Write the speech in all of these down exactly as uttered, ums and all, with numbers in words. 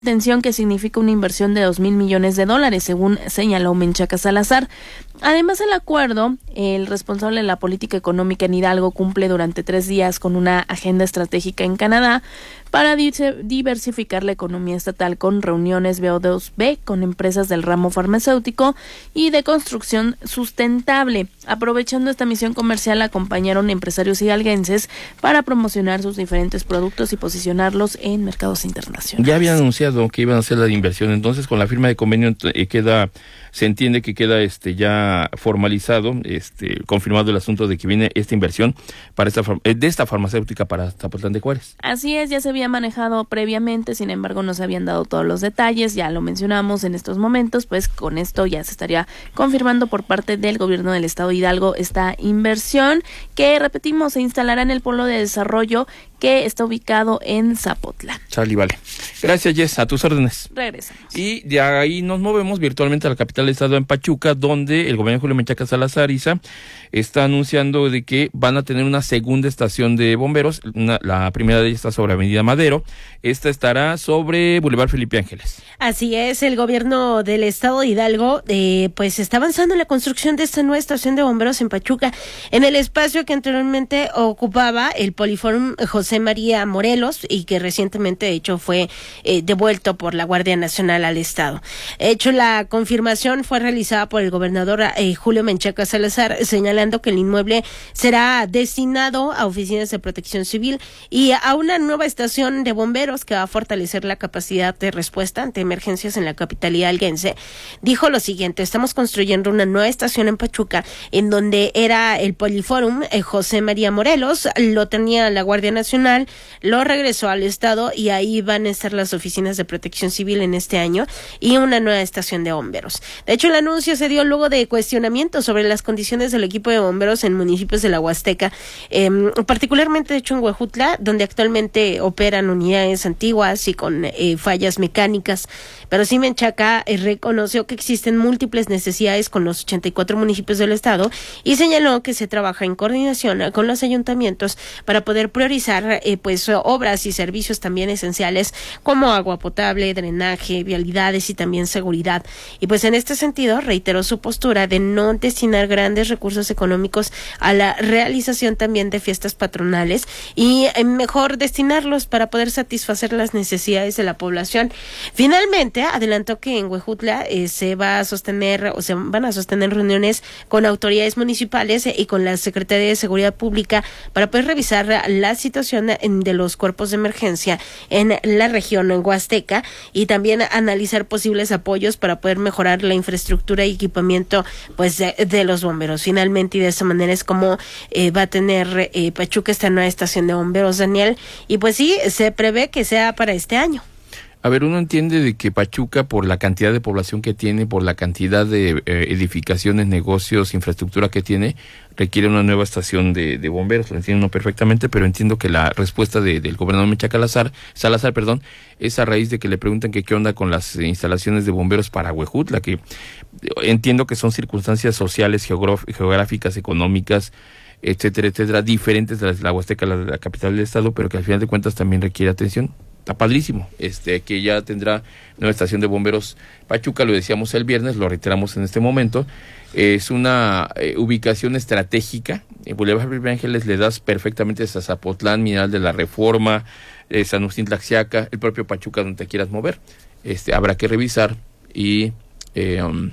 Atención, que significa una inversión de dos mil millones de dólares, según señaló Menchaca Salazar. Además, el acuerdo, el responsable de la política económica en Hidalgo cumple durante tres días con una agenda estratégica en Canadá para diversificar la economía estatal con reuniones B O dos B con empresas del ramo farmacéutico y de construcción sustentable. Aprovechando esta misión comercial, acompañaron empresarios hidalguenses para promocionar sus diferentes productos y posicionarlos en mercados internacionales. Ya habían anunciado que iban a hacer la inversión, entonces con la firma de convenio eh, queda, se entiende que queda este ya formalizado, este confirmado el asunto de que viene esta inversión para esta eh, de esta farmacéutica para Zapotlán de Juárez. Así es, ya se había manejado previamente, sin embargo no se habían dado todos los detalles, ya lo mencionamos en estos momentos, pues con esto ya se estaría confirmando por parte del gobierno del estado de Hidalgo esta inversión que, repetimos, se instalará en el polo de desarrollo que está ubicado en Zapotlán. Charlie, vale. Gracias, Jess, a tus órdenes. Regresamos. Y de ahí nos movemos virtualmente a la capital del estado, en Pachuca, donde el gobernador Julio Menchaca Salazar Isa está anunciando de que van a tener una segunda estación de bomberos. Una, la primera de ellas está sobre Avenida Madero, esta estará sobre Boulevard Felipe Ángeles. Así es, el gobierno del estado de Hidalgo eh, pues está avanzando en la construcción de esta nueva estación de bomberos en Pachuca, en el espacio que anteriormente ocupaba el Poliforum José María Morelos y que recientemente de hecho fue eh, devuelto por la Guardia Nacional al estado. De hecho, la confirmación fue realizada por el gobernador eh, Julio Menchaca Salazar, señalando que el inmueble será destinado a oficinas de protección civil y a una nueva estación de bomberos que va a fortalecer la capacidad de respuesta ante emergencias en la capital hidalguense. Dijo lo siguiente: estamos construyendo una nueva estación en Pachuca, en donde era el Poliforum eh, José María Morelos, lo tenía la Guardia Nacional, lo regresó al estado y ahí van a estar las oficinas de protección civil en este año y una nueva estación de bomberos. De hecho, el anuncio se dio luego de cuestionamientos sobre las condiciones del equipo de bomberos en municipios de la Huasteca, eh, particularmente de hecho en Huejutla, donde actualmente operan unidades antiguas y con eh, fallas mecánicas. Pero sí, Menchaca eh, reconoció que existen múltiples necesidades con los ochenta y cuatro municipios del estado y señaló que se trabaja en coordinación con los ayuntamientos para poder priorizar eh, pues obras y servicios también esenciales como agua potable, drenaje, vialidades y también seguridad. Y pues en este sentido reiteró su postura de no destinar grandes recursos económicos a la realización también de fiestas patronales y eh, mejor destinarlos para poder satisfacer las necesidades de la población. Finalmente, adelantó que en Huejutla eh, se va a sostener o se van a sostener reuniones con autoridades municipales eh, y con la Secretaría de Seguridad Pública para poder revisar la situación de los cuerpos de emergencia en la región huasteca y también analizar posibles apoyos para poder mejorar la infraestructura y equipamiento pues de, de los bomberos. Finalmente, y de esa manera es como eh, va a tener eh, Pachuca esta nueva estación de bomberos, Daniel, y pues sí, se prevé que sea para este año. A ver, uno entiende de que Pachuca, por la cantidad de población que tiene, por la cantidad de eh, edificaciones, negocios, infraestructura que tiene, requiere una nueva estación de, de bomberos, lo entiendo perfectamente, pero entiendo que la respuesta de, del gobernador Menchaca Salazar, Salazar, perdón, es a raíz de que le preguntan que qué onda con las instalaciones de bomberos para Huejutla, que entiendo que son circunstancias sociales, geográficas, económicas, etcétera, etcétera, diferentes de la Huasteca, la, la capital del estado, pero que al final de cuentas también requiere atención. Está padrísimo, este, que ya tendrá nueva estación de bomberos Pachuca, lo decíamos el viernes, lo reiteramos en este momento, es una eh, ubicación estratégica, en Boulevard Felipe Ángeles le das perfectamente a Zapotlán, Mineral de la Reforma, eh, San Agustín Tlaxiaca, el propio Pachuca, donde te quieras mover, este, habrá que revisar y eh, um,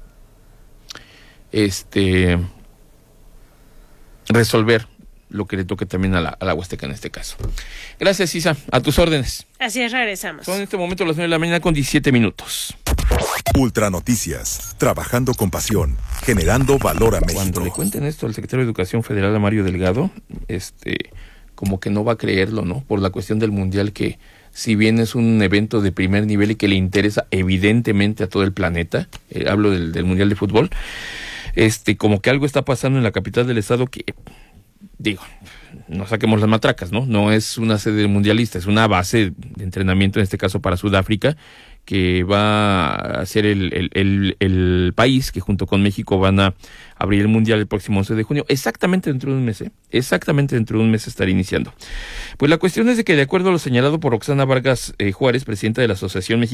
este resolver lo que le toque también a la, a la Huasteca en este caso. Gracias, Isa. A tus órdenes. Así es, regresamos. Son en este momento las nueve de la mañana con diecisiete minutos. Ultra Noticias. Trabajando con pasión. Generando valor a México. Cuando le cuenten esto al secretario de Educación Federal, a Mario Delgado, este, como que no va a creerlo, ¿no? Por la cuestión del Mundial, que si bien es un evento de primer nivel y que le interesa evidentemente a todo el planeta, eh, hablo del, del Mundial de Fútbol, este, como que algo está pasando en la capital del estado que digo, no saquemos las matracas, ¿no? No es una sede mundialista, es una base de entrenamiento, en este caso para Sudáfrica, que va a ser el, el, el, el país que junto con México van a abrir el Mundial el próximo once de junio, exactamente dentro de un mes, ¿eh? exactamente dentro de un mes estará iniciando. Pues la cuestión es de que, de acuerdo a lo señalado por Roxana Vargas eh, Juárez, presidenta de la Asociación Mexicana